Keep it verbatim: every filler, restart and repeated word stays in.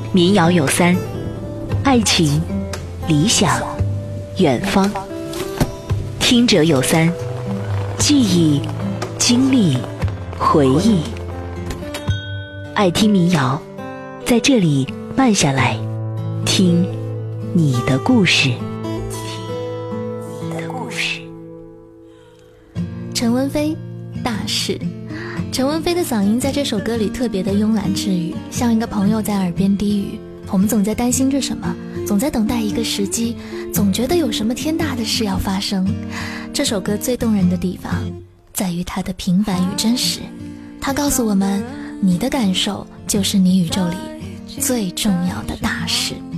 民谣有三：爱情、理想、远方。听者有三：记忆、经历、回忆。爱听民谣，在这里慢下来，听你的故事。 陈文飞，大事。陈文飞的嗓音在这首歌里特别的慵懒治愈，像一个朋友在耳边低语。我们总在担心着什么，总在等待一个时机，总觉得有什么天大的事要发生。这首歌最动人的地方在于它的平凡与真实，它告诉我们，你的感受就是你宇宙里最重要的大事。